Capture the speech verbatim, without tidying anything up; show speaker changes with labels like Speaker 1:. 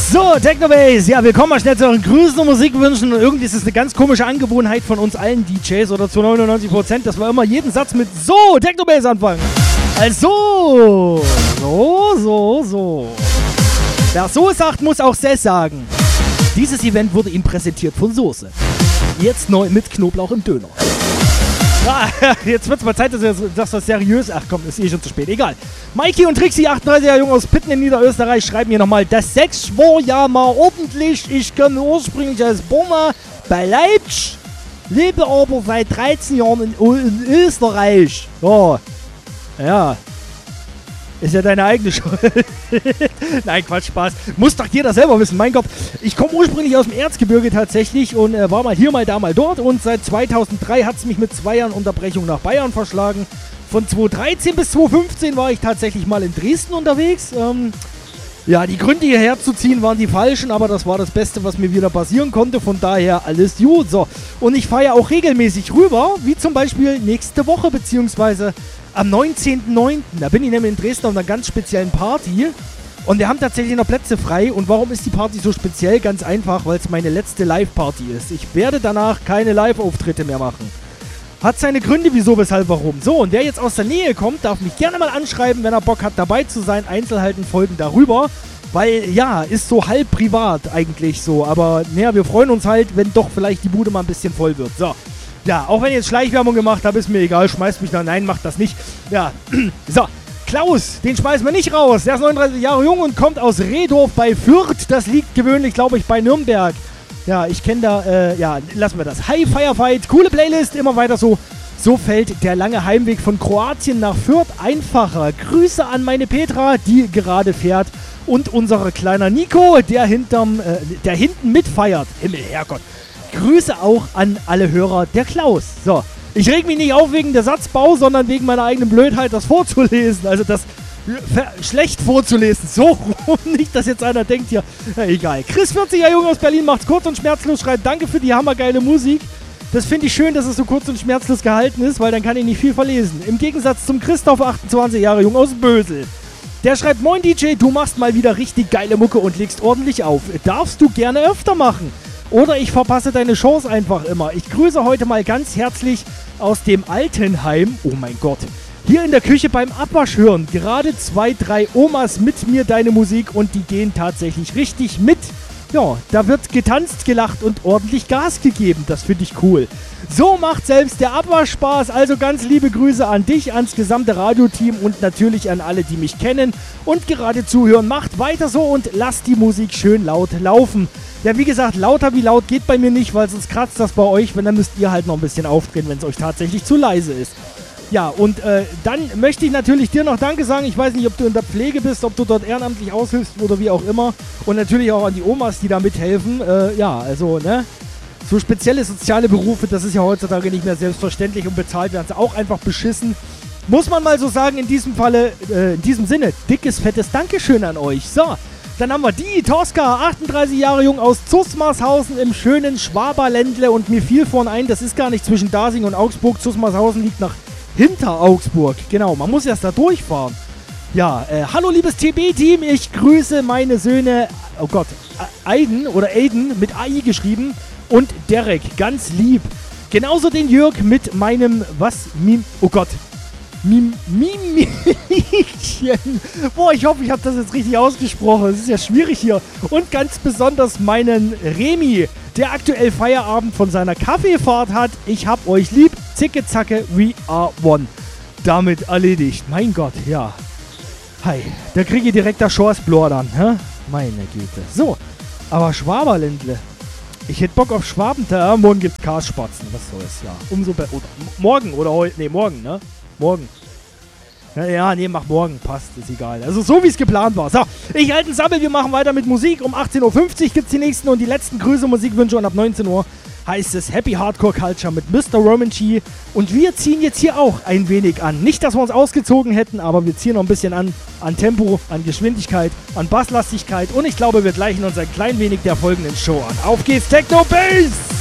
Speaker 1: So, Technobase, ja, willkommen mal schnell zu euren Grüßen und Musikwünschen. Und irgendwie ist es eine ganz komische Angewohnheit von uns allen D Js oder zu neunundneunzig Prozent, dass wir immer jeden Satz mit so, Technobase anfangen. Also, so, so, so. Wer so sagt, muss auch Sess sagen. Dieses Event wurde Ihnen präsentiert von Soße. Jetzt neu mit Knoblauch im Döner. Ah, jetzt wird's mal Zeit, dass das, dass das seriös... Ach komm, ist eh schon zu spät. Egal. Mikey und Trixie, achtunddreißiger Jung aus Pitten in Niederösterreich, schreiben hier nochmal: Das Sex war ja mal ordentlich. Ich komme ursprünglich aus Burma bei Leipzig, lebe aber seit dreizehn Jahren in, in Österreich. Ja. Ja. Ist ja deine eigene Schuld. Nein, Quatsch, Spaß. Muss doch jeder selber wissen. Mein Gott, ich komme ursprünglich aus dem Erzgebirge tatsächlich und äh, war mal hier, mal da, mal dort. Und seit zweitausenddrei hat es mich mit zwei Jahren Unterbrechung nach Bayern verschlagen. Von zweitausenddreizehn bis zweitausendfünfzehn war ich tatsächlich mal in Dresden unterwegs. Ähm, ja, die Gründe hierher zu ziehen waren die falschen, aber das war das Beste, was mir wieder passieren konnte. Von daher alles gut. So. Und ich fahre ja auch regelmäßig rüber, wie zum Beispiel nächste Woche, beziehungsweise am neunzehnten neunten Da bin ich nämlich in Dresden auf einer ganz speziellen Party und wir haben tatsächlich noch Plätze frei. Und warum ist die Party so speziell? Ganz einfach, weil es meine letzte Live-Party ist. Ich werde danach keine Live-Auftritte mehr machen. Hat seine Gründe, wieso, weshalb, warum. So, und wer jetzt aus der Nähe kommt, darf mich gerne mal anschreiben, wenn er Bock hat, dabei zu sein. Einzelheiten folgen darüber, weil, ja, ist so halb privat eigentlich so. Aber, naja, wir freuen uns halt, wenn doch vielleicht die Bude mal ein bisschen voll wird. So. Ja, auch wenn ich jetzt Schleichwerbung gemacht habe, ist mir egal, schmeißt mich da. Nein, macht das nicht. Ja, so. Klaus, den schmeißen wir nicht raus. Der ist neununddreißig Jahre jung und kommt aus Rehdorf bei Fürth. Das liegt gewöhnlich, glaube ich, bei Nürnberg. Ja, ich kenne da, äh, ja, lassen wir das. Hi, Firefight, coole Playlist, immer weiter so. So fällt der lange Heimweg von Kroatien nach Fürth einfacher. Grüße an meine Petra, die gerade fährt. Und unser kleiner Nico, der hinterm, äh, der hinten mitfeiert. Himmel, Herrgott. Grüße auch an alle Hörer, der Klaus. So, ich reg mich nicht auf wegen der Satzbau, sondern wegen meiner eigenen Blödheit, das vorzulesen. Also das schlecht vorzulesen. So rum, nicht, dass jetzt einer denkt hier. Na, egal. Chris, vierziger Junge aus Berlin, macht's kurz und schmerzlos, schreibt: Danke für die hammergeile Musik. Das finde ich schön, dass es so kurz und schmerzlos gehalten ist, weil dann kann ich nicht viel verlesen. Im Gegensatz zum Christoph, achtundzwanzig Jahre jung aus Bösel. Der schreibt: Moin D J, du machst mal wieder richtig geile Mucke und legst ordentlich auf. Darfst du gerne öfter machen. Oder ich verpasse deine Chance einfach immer. Ich grüße heute mal ganz herzlich aus dem Altenheim. Oh mein Gott. Hier in der Küche beim Abwasch hören gerade zwei, drei Omas mit mir deine Musik und die gehen tatsächlich richtig mit. Ja, da wird getanzt, gelacht und ordentlich Gas gegeben. Das finde ich cool. So macht selbst der Abwasch Spaß. Also ganz liebe Grüße an dich, ans gesamte Radioteam und natürlich an alle, die mich kennen und gerade zuhören. Macht weiter so und lasst die Musik schön laut laufen. Ja, wie gesagt, lauter wie laut geht bei mir nicht, weil sonst kratzt das bei euch. Wenn, dann müsst ihr halt noch ein bisschen aufdrehen, wenn es euch tatsächlich zu leise ist. Ja, und äh, dann möchte ich natürlich dir noch Danke sagen. Ich weiß nicht, ob du in der Pflege bist, ob du dort ehrenamtlich aushilfst oder wie auch immer. Und natürlich auch an die Omas, die da mithelfen. Äh, ja, also, ne? So spezielle soziale Berufe, das ist ja heutzutage nicht mehr selbstverständlich und bezahlt werden sie auch einfach beschissen. Muss man mal so sagen, in diesem Falle, äh, in diesem Sinne, dickes, fettes Dankeschön an euch. So, dann haben wir die Tosca, achtunddreißig Jahre jung aus Zusmarshausen im schönen Schwaberländle. Und mir fiel vorhin ein, das ist gar nicht zwischen Dasing und Augsburg. Zusmarshausen liegt nach hinter Augsburg. Genau, man muss erst da durchfahren. Ja, äh, hallo liebes T B-Team, ich grüße meine Söhne, oh Gott, Aiden oder Aiden mit A I geschrieben und Derek, ganz lieb. Genauso den Jörg mit meinem, was, Mim, oh Gott, Mim, Mimchen. Boah, ich hoffe, ich habe das jetzt richtig ausgesprochen. Es ist ja schwierig hier. Und ganz besonders meinen Remi, der aktuell Feierabend von seiner Kaffeefahrt hat. Ich hab euch lieb. Zicke, zacke, we are one. Damit erledigt. Mein Gott, ja. Hi, da kriege ich direkt das Schorsblor dann, hä? Meine Güte. So, aber Schwaberländle. Ich hätte Bock auf Schwabentag. Ja, morgen gibt's Karspatzen. Was soll's, ja. Umso besser. Morgen oder heute. Nee, morgen, ne? Morgen. Ja, ja, nee, mach morgen. Passt, ist egal. Also so, wie es geplant war. So, ich halte einen Sammel. Wir machen weiter mit Musik. Um achtzehn Uhr fünfzig gibt's die nächsten und die letzten Grüße, Musikwünsche. Und ab neunzehn Uhr heißt es Happy Hardcore Culture mit Mister Roman G. Und wir ziehen jetzt hier auch ein wenig an. Nicht, dass wir uns ausgezogen hätten, aber wir ziehen noch ein bisschen an, an Tempo, an Geschwindigkeit, an Basslastigkeit. Und ich glaube, wir gleichen uns ein klein wenig der folgenden Show an. Auf geht's, Techno Bass!